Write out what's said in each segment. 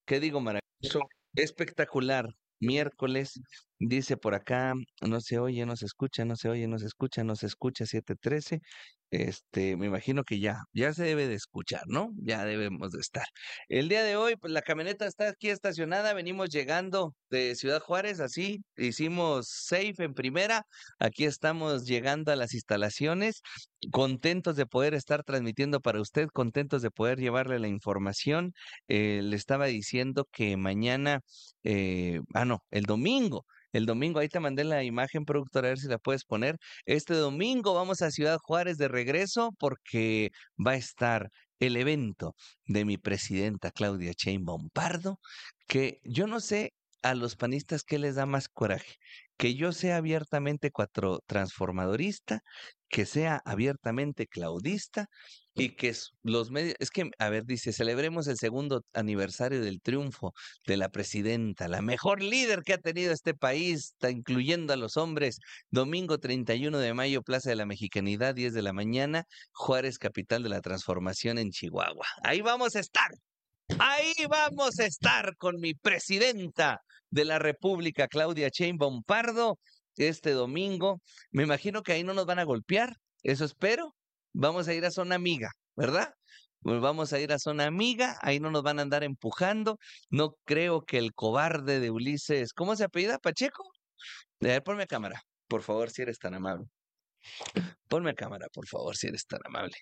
¿Qué digo, maravilloso? Espectacular. Miércoles, dice por acá, no se oye, no se escucha, no se oye, no se escucha, no se escucha, 7:13. Me imagino que ya se debe de escuchar, ¿no? Ya debemos de estar. El día de hoy, pues la camioneta está aquí estacionada, venimos llegando de Ciudad Juárez, así, hicimos safe en primera, aquí estamos llegando a las instalaciones, contentos de poder estar transmitiendo para usted, contentos de poder llevarle la información. Le estaba diciendo que mañana, no, el domingo, ahí te mandé la imagen, productora, a ver si la puedes poner. Este domingo vamos a Ciudad Juárez de regreso porque va a estar el evento de mi presidenta Claudia Sheinbaum Pardo, que yo no sé a los panistas qué les da más coraje, que yo sea abiertamente cuatro transformadorista, que sea abiertamente claudista y que los medios, es que, a ver, dice, celebremos el segundo aniversario del triunfo de la presidenta, la mejor líder que ha tenido este país, está incluyendo a los hombres. Domingo 31 de mayo, Plaza de la Mexicanidad, 10 de la mañana, Juárez, capital de la transformación en Chihuahua. Ahí vamos a estar con mi presidenta de la República, Claudia Sheinbaum Pardo, este domingo. Me imagino que ahí no nos van a golpear, eso espero. Vamos a ir a zona amiga, ¿verdad? Pues vamos a ir a zona amiga, ahí no nos van a andar empujando. No creo que el cobarde de Ulises, ¿cómo se apellida? ¿Pacheco? A ver, ponme a cámara, por favor, si eres tan amable. Ponme a cámara, por favor, si eres tan amable.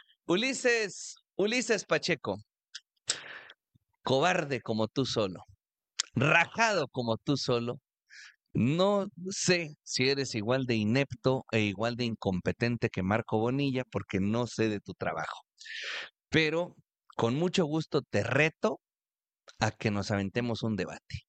Ulises Pacheco, cobarde como tú solo, rajado como tú solo. No sé si eres igual de inepto e igual de incompetente que Marco Bonilla, porque no sé de tu trabajo. Pero con mucho gusto te reto a que nos aventemos un debate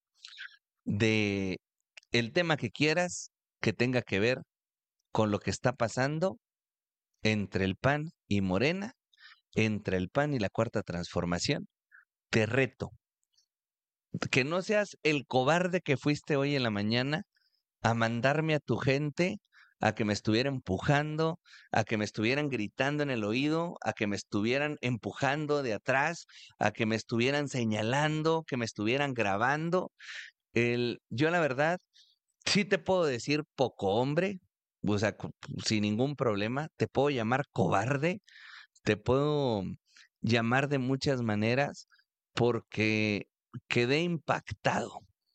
de el tema que quieras que tenga que ver con lo que está pasando entre el PAN y Morena, entre el PAN y la Cuarta Transformación. Te reto que no seas el cobarde que fuiste hoy en la mañana a mandarme a tu gente a que me estuvieran empujando, a que me estuvieran gritando en el oído, a que me estuvieran empujando de atrás, a que me estuvieran señalando, que me estuvieran grabando. Yo la verdad, sí te puedo decir poco hombre, o sea, sin ningún problema, te puedo llamar cobarde, te puedo llamar de muchas maneras porque quedé impactado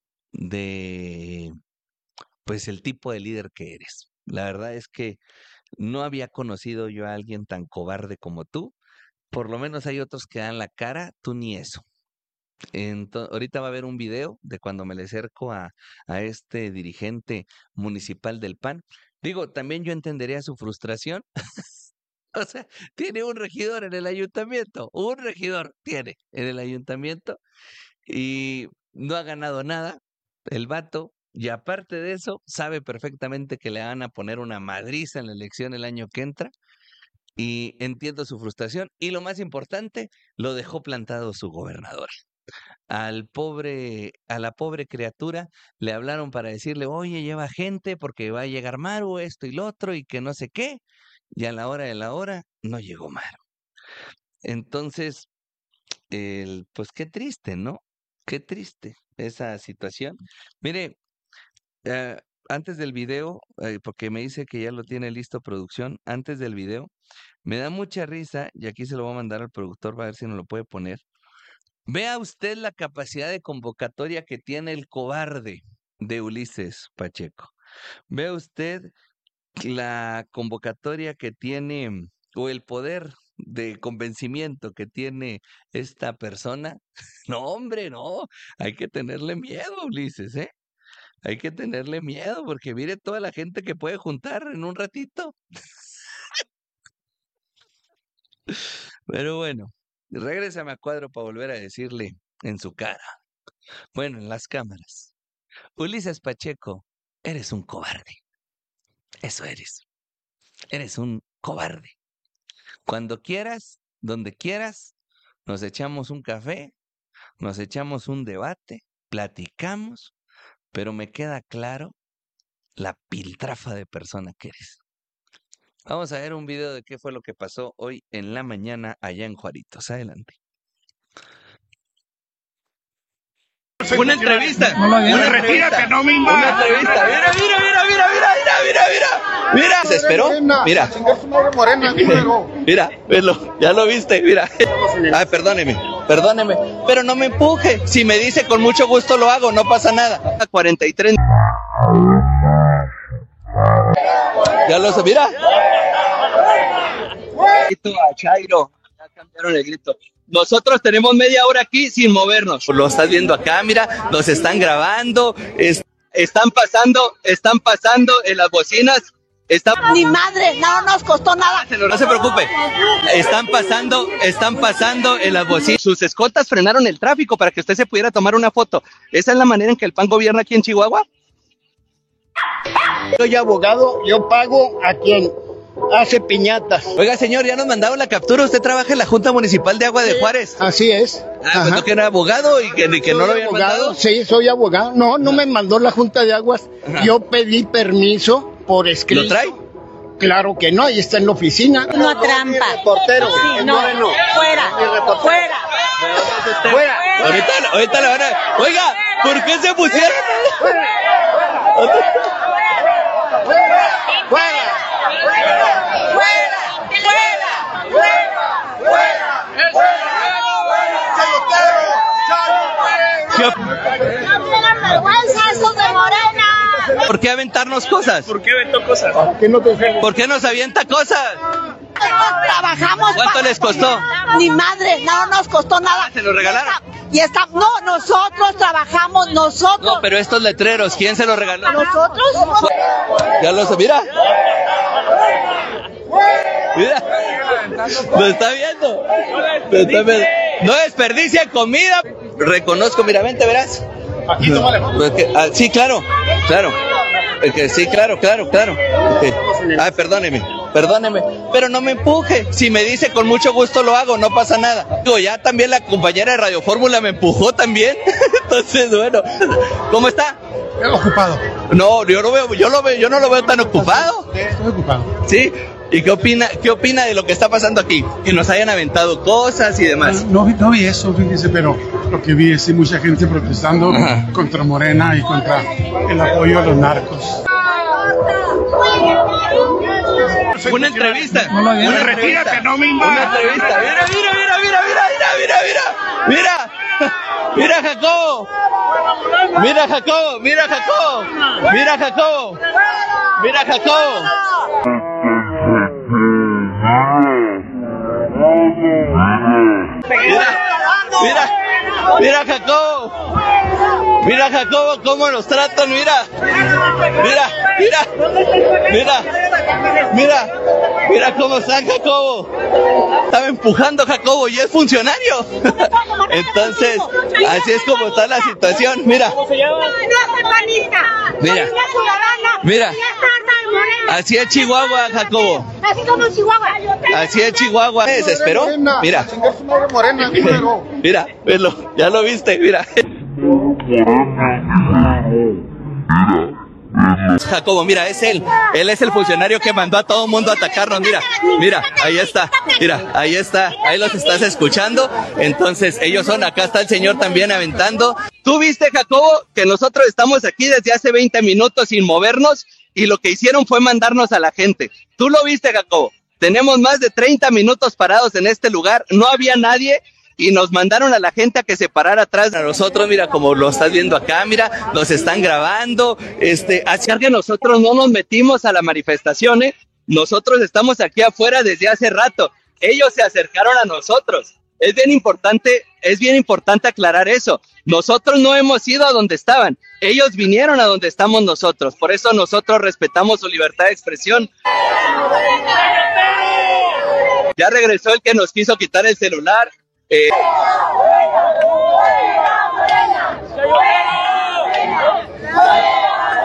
de pues el tipo de líder que eres. La verdad es que no había conocido yo a alguien tan cobarde como tú. Por lo menos hay otros que dan la cara, tú ni eso. Ahorita va a haber un video de cuando me le acerco a este dirigente municipal del PAN. Digo, también yo entendería su frustración. O sea, tiene un regidor en el ayuntamiento, un regidor tiene en el ayuntamiento y no ha ganado nada el vato. Y aparte de eso, sabe perfectamente que le van a poner una madriza en la elección el año que entra. Y entiendo su frustración. Y lo más importante, lo dejó plantado su gobernador. A la pobre criatura le hablaron para decirle, oye, lleva gente porque va a llegar Maru, esto y lo otro, y que no sé qué. Y a la hora de la hora, no llegó Maru. Entonces, pues qué triste, ¿no? Qué triste esa situación. Mire, eh, antes del video, porque me dice que ya lo tiene listo producción, antes del video, me da mucha risa, y aquí se lo voy a mandar al productor para ver si nos lo puede poner. Vea usted la capacidad de convocatoria que tiene el cobarde de Ulises Pacheco. Vea usted la convocatoria que tiene o el poder de convencimiento que tiene esta persona. No, hombre, no, hay que tenerle miedo, Ulises, ¿eh? Hay que tenerle miedo porque mire toda la gente que puede juntar en un ratito. Pero bueno, regrésame a cuadro para volver a decirle en su cara, bueno, en las cámaras. Ulises Pacheco, eres un cobarde. Eso eres. Eres un cobarde. Cuando quieras, donde quieras, nos echamos un café, nos echamos un debate, platicamos, pero me queda claro la piltrafa de persona que eres. Vamos a ver un video de qué fue lo que pasó hoy en la mañana allá en Juaritos. Adelante. Una entrevista. Una entrevista. No me invades. Una entrevista. Mira. ¿Se esperó? Mira. Mira, velo. Ya lo viste, mira. Ay, perdóneme. Pero no me empuje. Si me dice con mucho gusto lo hago, no pasa nada. 43. Ya lo sé, mira. A Chairo. Ya cambiaron el grito. Nosotros tenemos media hora aquí sin movernos. Lo estás viendo acá, mira, nos están grabando, están pasando en las bocinas. Ni madre, no nos costó nada. No se preocupe. Están pasando en las bocinas. Sus escoltas frenaron el tráfico para que usted se pudiera tomar una foto. ¿Esa es la manera en que el PAN gobierna aquí en Chihuahua? Soy abogado, yo pago a quien hace piñatas. Oiga, señor, ya nos mandaron la captura. Usted trabaja en la Junta Municipal de Agua de Juárez. Así es. Pues no, que era abogado y que no lo habían mandado. Sí, soy abogado. No me mandó la Junta de Aguas. Ajá. Yo pedí permiso por escrito. ¿Lo trae? Claro que no, ahí está en la ofuera. No trampa. Reportero. Sí, no. Fuera. Ahorita le van a... Oiga, ¿por qué se pusieron? ¿Por qué aventarnos cosas? ¿Por qué aventó cosas? ¿Por qué nos avienta cosas? Trabajamos. ¿Cuánto les costó? Ni madre, no nos costó nada. ¿Se lo regalaron? No, nosotros trabajamos, nosotros. No, pero estos letreros, ¿quién se los regaló? Nosotros. Ya lo sé, mira. Lo está viendo. No desperdicia comida. Reconozco, mira, vente, verás. Aquí tómale. Sí, claro. Sí, claro. Ay, perdóneme. Pero no me empuje. Si me dice con mucho gusto lo hago, no pasa nada. Digo, ya también la compañera de Radio Fórmula me empujó también. Entonces, bueno, ¿cómo está? Ocupado. No, yo no lo veo tan ocupado. Estoy ocupado. ¿Sí? ¿Y qué opina de lo que está pasando aquí? Que nos hayan aventado cosas y demás. No vi eso, fíjese, pero lo que vi es mucha gente protestando contra Morena y contra el apoyo a los narcos. Una entrevista. Una entrevista. No me invades. Una entrevista. Mira, Jacobo. Mira, Jacobo. Mira, Jacobo, cómo nos tratan, mira cómo están, Jacobo. Estaba empujando Jacobo y es funcionario. Entonces, así es como está la situación, mira. Mira. Así es Chihuahua, Jacobo. Así como Chihuahua. Así es Chihuahua. ¿Se esperó? Mira. Mira, velo. Ya lo viste, mira. Jacobo, mira, es él. Él es el funcionario que mandó a todo el mundo a atacarnos. Mira, ahí está. Ahí los estás escuchando. Entonces, ellos son. Acá está el señor también aventando. Tú viste, Jacobo, que nosotros estamos aquí desde hace 20 minutos sin movernos y lo que hicieron fue mandarnos a la gente. Tú lo viste, Jacobo. Tenemos más de 30 minutos parados en este lugar. No había nadie. Y nos mandaron a la gente a que se parara atrás de nosotros, mira, como lo estás viendo acá, mira, nos están grabando, así que nosotros no nos metimos a la manifestación, nosotros estamos aquí afuera desde hace rato, ellos se acercaron a nosotros, es bien importante aclarar eso, nosotros no hemos ido a donde estaban, ellos vinieron a donde estamos nosotros, por eso nosotros respetamos su libertad de expresión. Ya regresó el que nos quiso quitar el celular.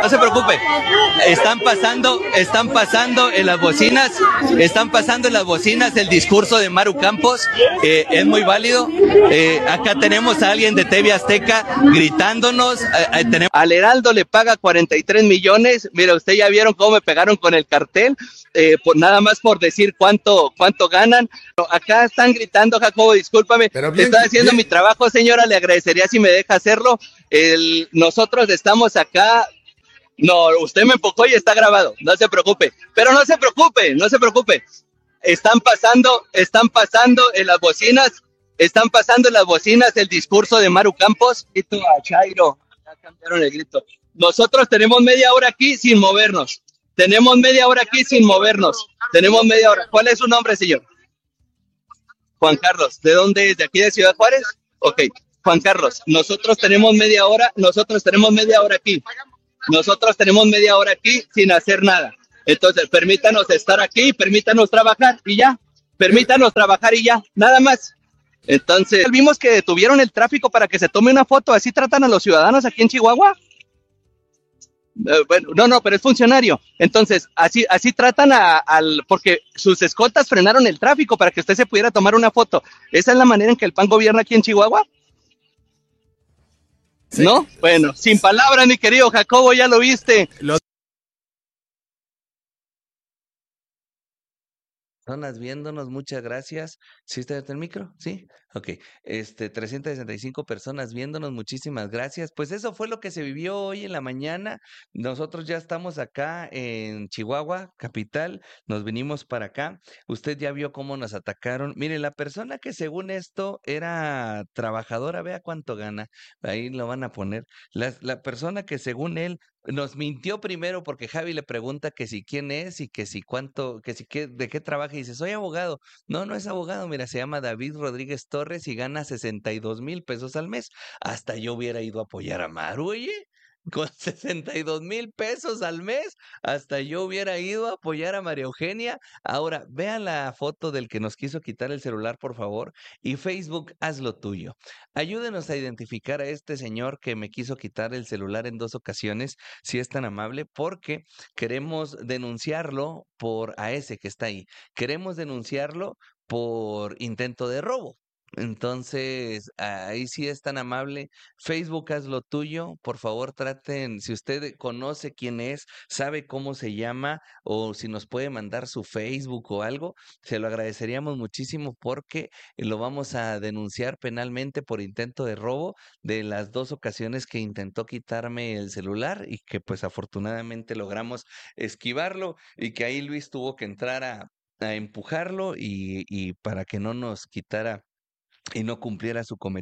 no se preocupe. Están pasando en las bocinas, el discurso de Maru Campos, es muy válido. Acá tenemos a alguien de TV Azteca gritándonos. Al Heraldo le paga 43 millones. Mira, usted ya vieron cómo me pegaron con el cartel, nada más por decir cuánto ganan. Acá están gritando, Jacobo, discúlpame, estoy haciendo mi trabajo, señora, le agradecería si me deja hacerlo. Nosotros estamos acá. No, usted me empujó y está grabado, no se preocupe, pero no se preocupe. Están pasando en las bocinas, el discurso de Maru Campos y tú a Chairo, ya cambiaron el grito. Nosotros tenemos media hora aquí sin movernos. ¿Cuál es su nombre, señor? Juan Carlos. ¿De dónde es? ¿De aquí de Ciudad Juárez? Ok, Juan Carlos, nosotros tenemos media hora aquí. Nosotros tenemos media hora aquí sin hacer nada. Entonces, permítanos estar aquí, permítanos trabajar y ya, nada más. Entonces, vimos que detuvieron el tráfico para que se tome una foto. ¿Así tratan a los ciudadanos aquí en Chihuahua? Bueno, no, pero es funcionario. Entonces, así tratan porque sus escoltas frenaron el tráfico para que usted se pudiera tomar una foto. ¿Esa es la manera en que el PAN gobierna aquí en Chihuahua? Sí. ¿No? Bueno, sin palabras, mi querido Jacobo, ya lo viste. Personas viéndonos, muchas gracias. ¿Sí está el micro? ¿Sí? Ok. 365 personas viéndonos, muchísimas gracias. Pues eso fue lo que se vivió hoy en la mañana. Nosotros ya estamos acá en Chihuahua, capital. Nos vinimos para acá. Usted ya vio cómo nos atacaron. Mire, la persona que según esto era trabajadora, vea cuánto gana. Ahí lo van a poner. La persona que según él nos mintió primero porque Javi le pregunta que si quién es y que si cuánto, que si qué, de qué trabaja y dice, soy abogado. No, no es abogado, mira, se llama David Rodríguez Torres y gana 62,000 pesos al mes. Hasta yo hubiera ido a apoyar a Maru, oye. Con 62,000 pesos al mes, hasta yo hubiera ido a apoyar a María Eugenia. Ahora, vean la foto del que nos quiso quitar el celular, por favor, y Facebook, haz lo tuyo. Ayúdenos a identificar a este señor que me quiso quitar el celular en 2 ocasiones, si es tan amable, porque queremos denunciarlo a ese que está ahí. Queremos denunciarlo por intento de robo. Entonces, ahí sí es tan amable. Facebook, haz lo tuyo. Por favor, traten, si usted conoce quién es, sabe cómo se llama, o si nos puede mandar su Facebook o algo, se lo agradeceríamos muchísimo porque lo vamos a denunciar penalmente por intento de robo de las 2 ocasiones que intentó quitarme el celular y que pues afortunadamente logramos esquivarlo y que ahí Luis tuvo que entrar a empujarlo y para que no nos quitara y no cumpliera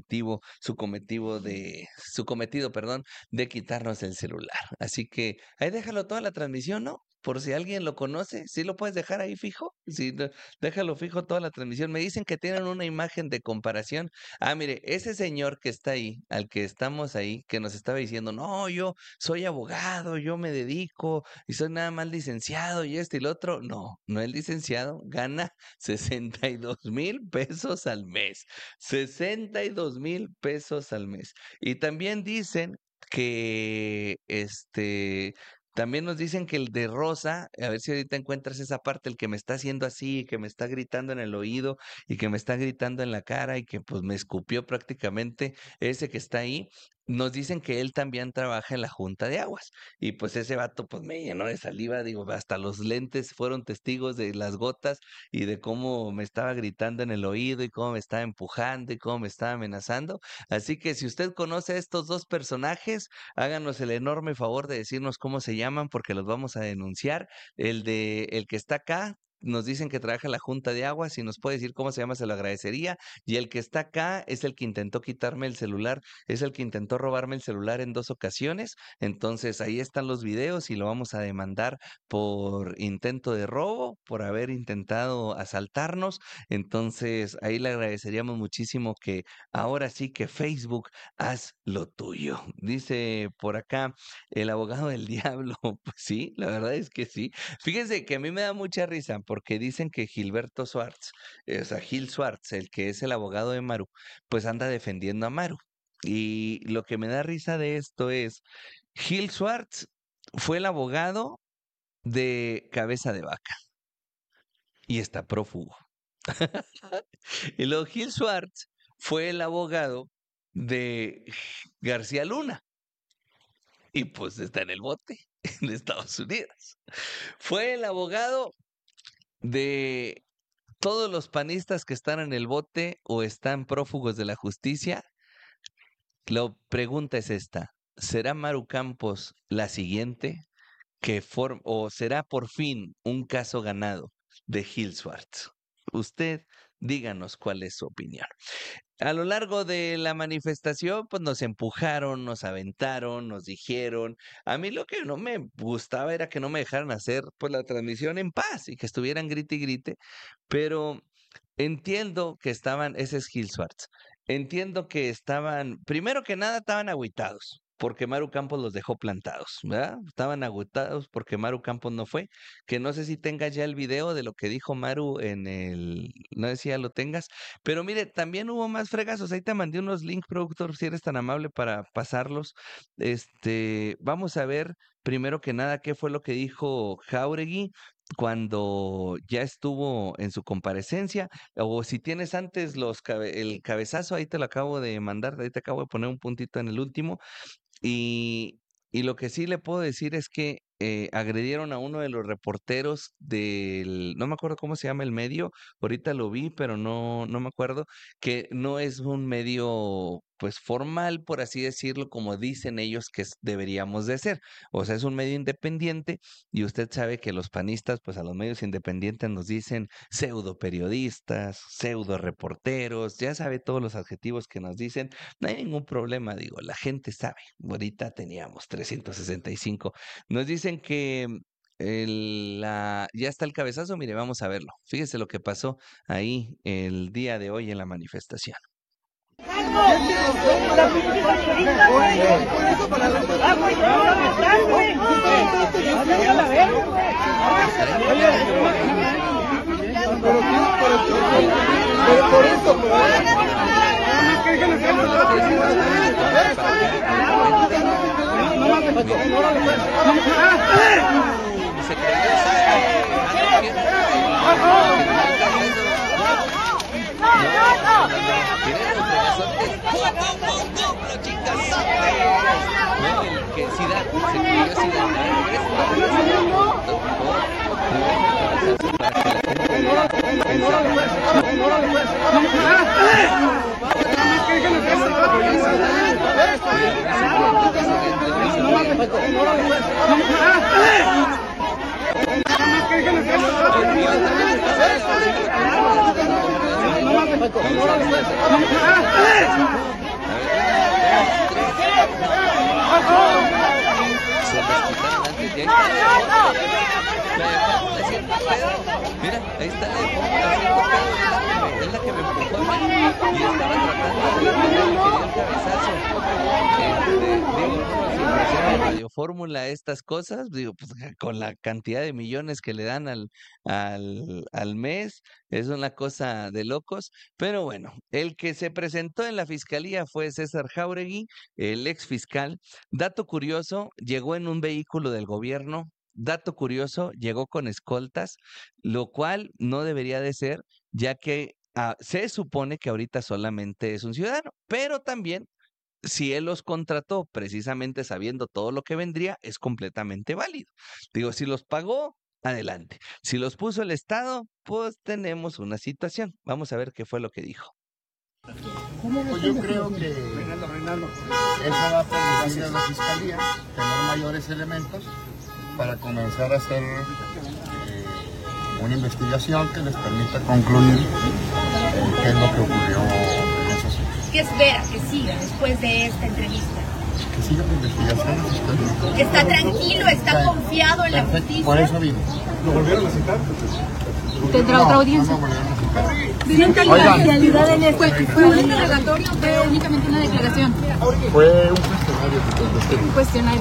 su cometido, perdón, de quitarnos el celular. Así que ahí déjalo toda la transmisión, ¿no? Por si alguien lo conoce, ¿sí lo puedes dejar ahí fijo? Sí, déjalo fijo toda la transmisión. Me dicen que tienen una imagen de comparación. Ah, mire, ese señor que está ahí, al que estamos ahí, que nos estaba diciendo, no, yo soy abogado, yo me dedico y soy nada más licenciado y esto y lo otro. No, no es licenciado, gana 62,000 pesos al mes. 62,000 pesos al mes. Y también dicen que también nos dicen que el de Rosa, a ver si ahorita encuentras esa parte, el que me está haciendo así, que me está gritando en el oído y que me está gritando en la cara y que pues me escupió prácticamente, ese que está ahí, nos dicen que él también trabaja en la Junta de Aguas. Y pues ese vato pues me llenó de saliva, digo, hasta los lentes fueron testigos de las gotas y de cómo me estaba gritando en el oído y cómo me estaba empujando y cómo me estaba amenazando. Así que si usted conoce a estos 2 personajes, háganos el enorme favor de decirnos cómo se llaman porque los vamos a denunciar. El que está acá, nos dicen que trabaja en la Junta de Aguas, si nos puede decir cómo se llama, se lo agradecería. Y el que está acá es el que intentó quitarme el celular, es el que intentó robarme el celular en 2 ocasiones. Entonces ahí están los videos y lo vamos a demandar por intento de robo, por haber intentado asaltarnos. Entonces ahí le agradeceríamos muchísimo que ahora sí que Facebook, haz lo tuyo. Dice por acá el abogado del diablo. Pues sí, la verdad es que sí. Fíjense que a mí me da mucha risa porque dicen que Gilberto Schwartz, o sea, Gil Schwartz, el que es el abogado de Maru, pues anda defendiendo a Maru. Y lo que me da risa de esto es, Gil Schwartz fue el abogado de Cabeza de Vaca y está prófugo. Y luego Gil Schwartz fue el abogado de García Luna y pues está en el bote en Estados Unidos. Fue el abogado de todos los panistas que están en el bote o están prófugos de la justicia. La pregunta es esta: ¿será Maru Campos la siguiente o será por fin un caso ganado de Gil Schwartz? Usted díganos cuál es su opinión. A lo largo de la manifestación, pues nos empujaron, nos aventaron, nos dijeron. A mí lo que no me gustaba era que no me dejaran hacer pues la transmisión en paz y que estuvieran grite y grite, pero entiendo que ese es Gil Schwartz. Entiendo que primero que nada, estaban agüitados porque Maru Campos los dejó plantados, ¿verdad? Estaban agüitados porque Maru Campos no fue, que no sé si tengas ya el video de lo que dijo Maru no sé si ya lo tengas, pero mire, también hubo más fregazos. Ahí te mandé unos links, productor, si eres tan amable para pasarlos. Vamos a ver primero que nada qué fue lo que dijo Jáuregui cuando ya estuvo en su comparecencia, o si tienes antes el cabezazo, ahí te lo acabo de mandar, ahí te acabo de poner un puntito en el último, y lo que sí le puedo decir es que agredieron a uno de los reporteros no me acuerdo cómo se llama el medio, ahorita lo vi, pero no me acuerdo, que no es un medio pues formal, por así decirlo, como dicen ellos que deberíamos de ser. O sea, es un medio independiente y usted sabe que los panistas, pues a los medios independientes nos dicen pseudo periodistas, pseudo reporteros, ya sabe todos los adjetivos que nos dicen. No hay ningún problema, digo, la gente sabe. Ahorita teníamos 365. Nos dicen que ya está el cabezazo. Mire, vamos a verlo. Fíjese lo que pasó ahí el día de hoy en la manifestación. Mira, ahí está la es la que me empujó a mí y estaba tratando de el cabezazo. Digo, Radio Fórmula estas cosas, digo, pues con la cantidad de millones que le dan al mes, es una cosa de locos. Pero bueno, el que se presentó en la fiscalía fue César Jáuregui, el ex fiscal. Dato curioso, llegó en un vehículo del gobierno. Dato curioso, llegó con escoltas, lo cual no debería de ser, ya que se supone que ahorita solamente es un ciudadano, pero también si él los contrató precisamente sabiendo todo lo que vendría, es completamente válido. Digo, si los pagó, adelante. Si los puso el Estado, pues tenemos una situación. Vamos a ver qué fue lo que dijo. Pues yo creo que eso va a permitir a la Fiscalía tener mayores elementos para comenzar a hacer una investigación que les permita concluir qué es lo que ocurrió en ese asunto. ¿Qué espera que siga después de esta entrevista? Que siga la investigación fiscal. ¿Está tranquilo, está confiado en la justicia? Por eso vino. ¿Lo volvieron a citar? ¿Tendrá otra audiencia? ¿Siente la realidad en esto? ¿Fue un interrogatorio o fue únicamente una declaración? Fue un cuestionario que contesté. Un cuestionario.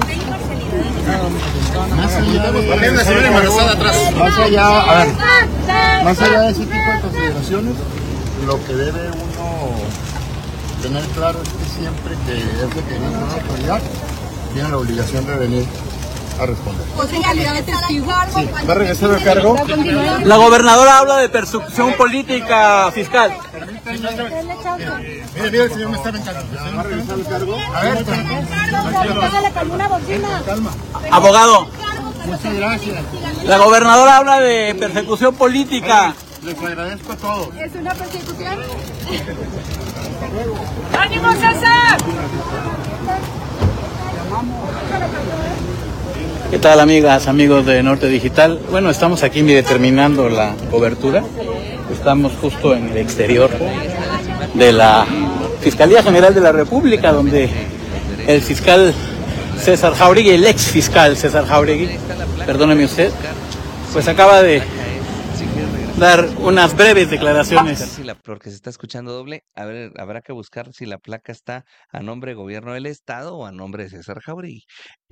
Más allá de ese tipo de consideraciones, lo que debe uno tener claro es que siempre que es requerido una autoridad, tiene la obligación de venir a responder. ¿Va a regresar al cargo? La gobernadora habla de persecución política fiscal. Mire, el señor me está aventando. ¿Va a regresar al cargo? A ver, calma. Abogado, Muchas gracias. la gobernadora habla de persecución política. Les agradezco a todos. ¿Es una persecución? ¡Ánimo, César! ¿Qué tal, amigas, amigos de Norte Digital? Bueno, estamos aquí terminando la cobertura. Estamos justo en el exterior de la Fiscalía General de la República, donde el fiscal César Jáuregui, el ex fiscal César Jáuregui, perdóneme usted, pues acaba de dar unas breves declaraciones. Porque se está escuchando doble. A ver, habrá que buscar si la placa está a nombre del gobierno del estado o a nombre de César Jáuregui.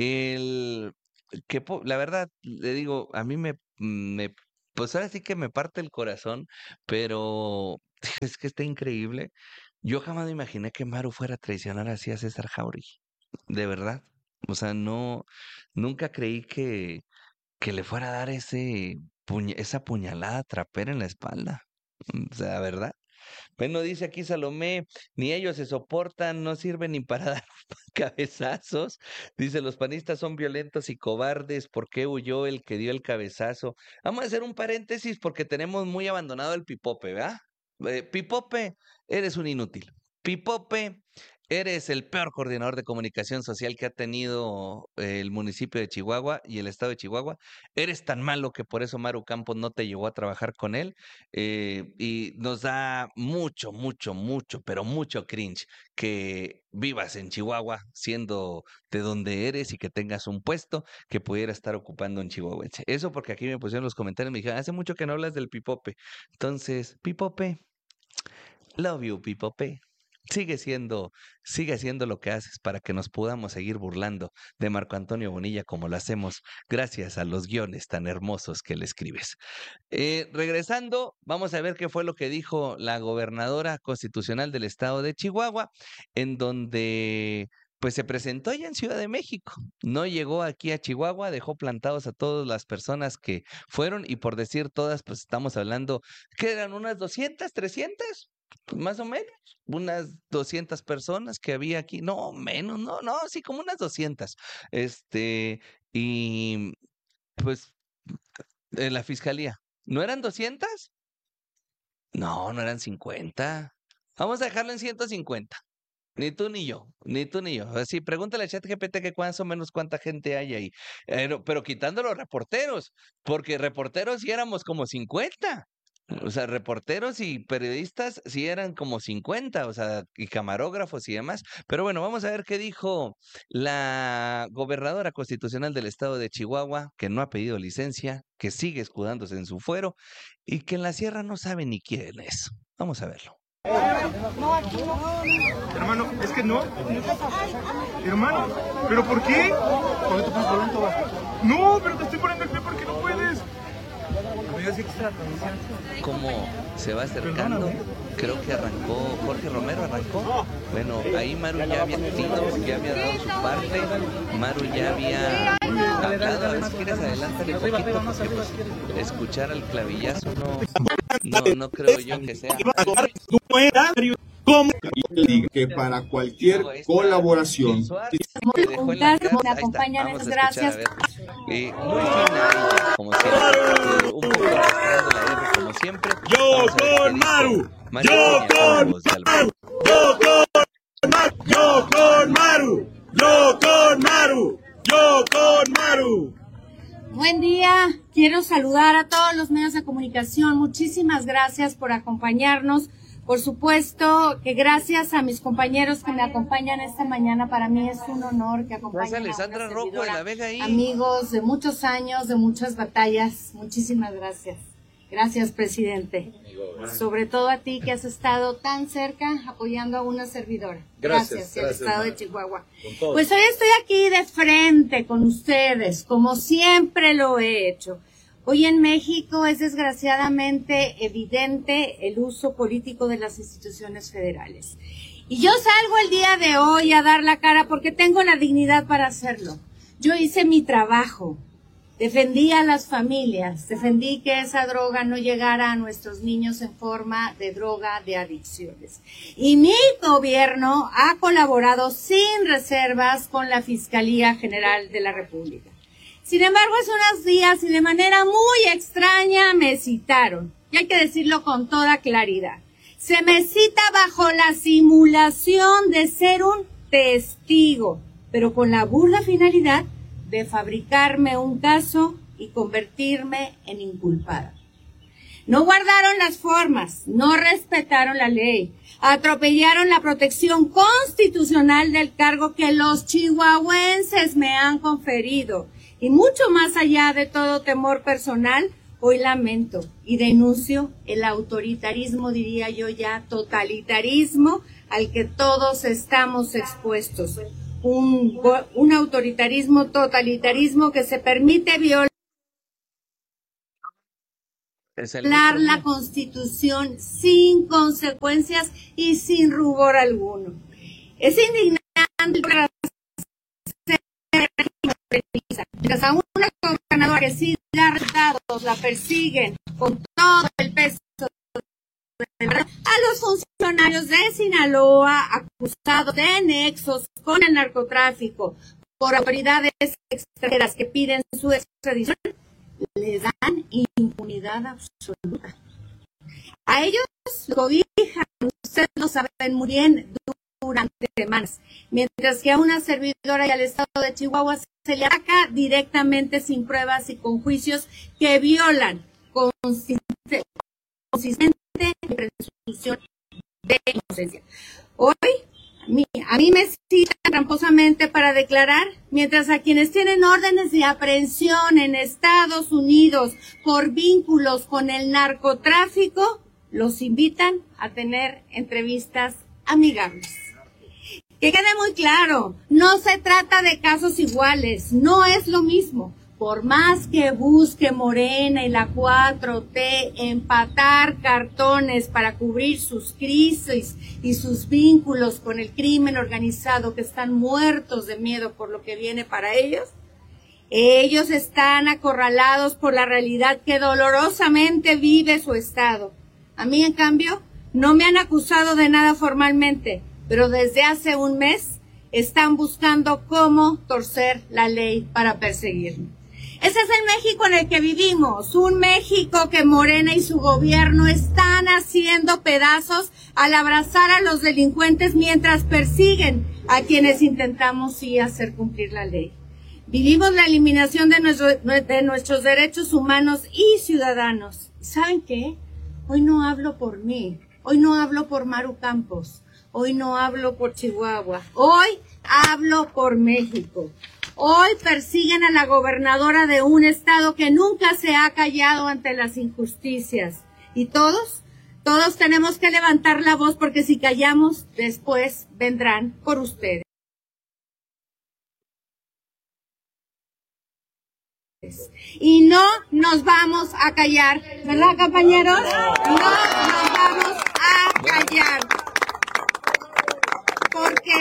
La verdad, le digo, a mí pues ahora sí que me parte el corazón, pero es que está increíble. Yo jamás me imaginé que Maru fuera a traicionar así a César Jáuregui, de verdad. O sea, nunca creí que le fuera a dar esa puñalada trapera en la espalda. O sea, ¿verdad? Bueno, dice aquí Salomé, ni ellos se soportan, no sirven ni para dar cabezazos. Dice, los panistas son violentos y cobardes, ¿por qué huyó el que dio el cabezazo? Vamos a hacer un paréntesis porque tenemos muy abandonado el Pipope, ¿verdad? Pipope, eres un inútil. Pipope, eres el peor coordinador de comunicación social que ha tenido el municipio de Chihuahua y el estado de Chihuahua. Eres tan malo que por eso Maru Campos no te llevó a trabajar con él. Y nos da mucho, pero mucho cringe que vivas en Chihuahua siendo de donde eres y que tengas un puesto que pudiera estar ocupando en Chihuahuense. Eso porque aquí me pusieron los comentarios, me dijeron, hace mucho que no hablas del Pipope. Entonces, Pipope, love you, Pipope. Sigue haciendo lo que haces para que nos podamos seguir burlando de Marco Antonio Bonilla como lo hacemos gracias a los guiones tan hermosos que le escribes. Regresando, vamos a ver qué fue lo que dijo la gobernadora constitucional del estado de Chihuahua, en donde pues se presentó ya en Ciudad de México. No llegó aquí a Chihuahua, dejó plantados a todas las personas que fueron, y por decir todas, pues estamos hablando que eran unas 200, 300. Más o menos, unas 200 personas que había aquí, no, menos, no, sí, como unas 200. Y pues en la fiscalía, ¿no eran 200? No eran 50. Vamos a dejarlo en 150. Ni tú ni yo. Así, pregúntale a ChatGPT que más o menos cuánta gente hay ahí. Pero quitando los reporteros, porque reporteros sí éramos como 50. O sea, reporteros y periodistas sí eran como 50, o sea, y camarógrafos y demás. Pero bueno, vamos a ver qué dijo la gobernadora constitucional del estado de Chihuahua, que no ha pedido licencia, que sigue escudándose en su fuero y que en la sierra no sabe ni quién es. Vamos a verlo. Hermano, es que no. Hermano, ¿pero por qué? ¿Por qué te pones violento, va? No, pero te estoy poniendo el pie porque no puedes. Cómo se va acercando, creo que arrancó, Jorge Romero arrancó. Bueno, ahí Maru ya había dado su parte, Maru ya había hablado. A ver si quieres adelántale un poquito, porque pues escuchar al clavillazo no creo yo que sea. Que para cualquier colaboración. Gracias por acompañarnos, gracias. Muy fina, como siempre, un poco arrastrando la R como siempre. Yo con Maru, yo con Maru, yo con Maru, yo con Maru, yo con Maru. Buen día, quiero saludar a todos los medios de comunicación, muchísimas gracias por acompañarnos. Por supuesto que gracias a mis compañeros que me acompañan esta mañana, para mí es un honor que acompañen a Alessandra Rojo de la Vega ahí. Amigos de muchos años, de muchas batallas, muchísimas gracias. Gracias, presidente. Sobre todo a ti que has estado tan cerca apoyando a una servidora. Gracias al estado de Chihuahua. Pues hoy estoy aquí de frente con ustedes, como siempre lo he hecho. Hoy en México es desgraciadamente evidente el uso político de las instituciones federales. Y yo salgo el día de hoy a dar la cara porque tengo la dignidad para hacerlo. Yo hice mi trabajo. Defendí a las familias, defendí que esa droga no llegara a nuestros niños en forma de droga de adicciones. Y mi gobierno ha colaborado sin reservas con la Fiscalía General de la República. Sin embargo, hace unos días y de manera muy extraña me citaron, y hay que decirlo con toda claridad. Se me cita bajo la simulación de ser un testigo, pero con la burda finalidad de fabricarme un caso y convertirme en inculpada. No guardaron las formas, no respetaron la ley, atropellaron la protección constitucional del cargo que los chihuahuenses me han conferido. Y mucho más allá de todo temor personal, hoy lamento y denuncio el autoritarismo, diría yo ya, totalitarismo al que todos estamos expuestos. Un autoritarismo, totalitarismo que se permite violar la Constitución sin consecuencias y sin rubor alguno. Es indignante mientras a una gobernadora que sigue arrestados la persiguen con todo el peso a los funcionarios de Sinaloa acusados de nexos con el narcotráfico por autoridades extranjeras que piden su extradición, les dan impunidad absoluta. A ellos los cobijan, ustedes lo saben muy bien, durante semanas, mientras que a una servidora y al estado de Chihuahua se le ataca directamente sin pruebas y con juicios que violan consistente presunción de inocencia. Hoy a mí me citan tramposamente para declarar, mientras a quienes tienen órdenes de aprehensión en Estados Unidos por vínculos con el narcotráfico, los invitan a tener entrevistas amigables. Que quede muy claro, no se trata de casos iguales, no es lo mismo. Por más que busque Morena y la 4T empatar cartones para cubrir sus crisis y sus vínculos con el crimen organizado, que están muertos de miedo por lo que viene para ellos, ellos están acorralados por la realidad que dolorosamente vive su estado. A mí, en cambio, no me han acusado de nada formalmente, pero desde hace un mes están buscando cómo torcer la ley para perseguirme. Ese es el México en el que vivimos, un México que Morena y su gobierno están haciendo pedazos al abrazar a los delincuentes mientras persiguen a quienes intentamos sí hacer cumplir la ley. Vivimos la eliminación de nuestros derechos humanos y ciudadanos. ¿Saben qué? Hoy no hablo por mí, hoy no hablo por Maru Campos, hoy no hablo por Chihuahua, hoy hablo por México. Hoy persiguen a la gobernadora de un estado que nunca se ha callado ante las injusticias. Y todos tenemos que levantar la voz, porque si callamos, después vendrán por ustedes. Y no nos vamos a callar, ¿verdad, compañeros? No nos vamos a callar. Porque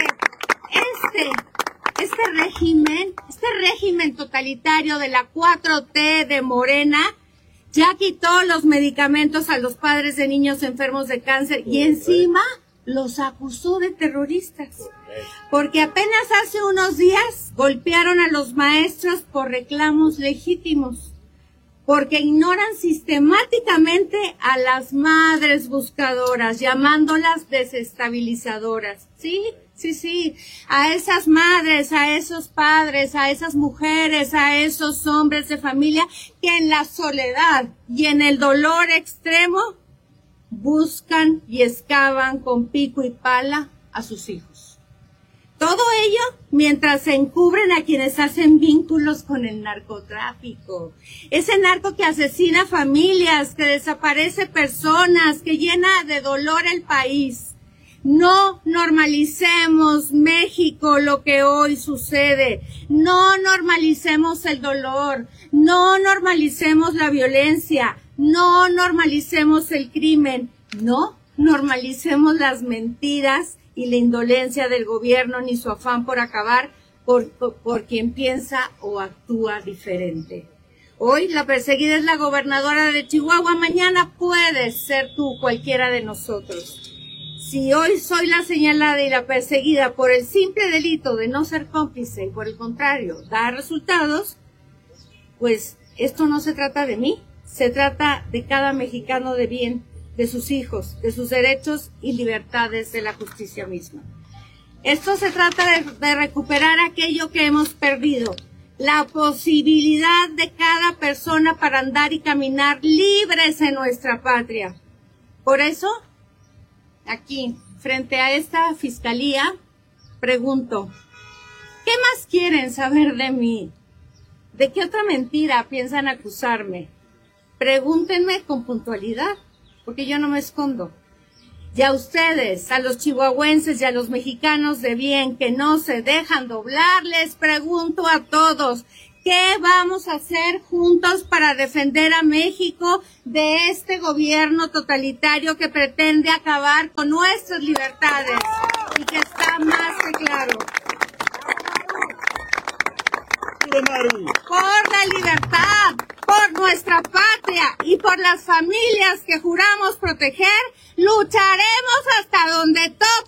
este régimen totalitario de la 4T de Morena ya quitó los medicamentos a los padres de niños enfermos de cáncer y encima los acusó de terroristas. Porque apenas hace unos días golpearon a los maestros por reclamos legítimos. Porque ignoran sistemáticamente a las madres buscadoras, llamándolas desestabilizadoras. ¿Sí? Sí, a esas madres, a esos padres, a esas mujeres, a esos hombres de familia que en la soledad y en el dolor extremo buscan y excavan con pico y pala a sus hijos. Todo ello mientras se encubren a quienes hacen vínculos con el narcotráfico. Ese narco que asesina familias, que desaparece personas, que llena de dolor el país. No normalicemos, México, lo que hoy sucede. No normalicemos el dolor. No normalicemos la violencia. No normalicemos el crimen. No normalicemos las mentiras y la indolencia del gobierno ni su afán por acabar por quien piensa o actúa diferente. Hoy la perseguida es la gobernadora de Chihuahua, mañana puedes ser tú, cualquiera de nosotros. Si hoy soy la señalada y la perseguida por el simple delito de no ser cómplice y por el contrario dar resultados, pues esto no se trata de mí, se trata de cada mexicano de bien, de sus hijos, de sus derechos y libertades, de la justicia misma. Esto se trata de recuperar aquello que hemos perdido, la posibilidad de cada persona para andar y caminar libres en nuestra patria. Por eso, aquí, frente a esta fiscalía, pregunto, ¿qué más quieren saber de mí? ¿De qué otra mentira piensan acusarme? Pregúntenme con puntualidad, porque yo no me escondo. Y a ustedes, a los chihuahuenses y a los mexicanos de bien que no se dejan doblar, les pregunto a todos, ¿qué vamos a hacer juntos para defender a México de este gobierno totalitario que pretende acabar con nuestras libertades y que está más que claro? Por la libertad, por nuestra patria y por las familias que juramos proteger, lucharemos hasta donde tope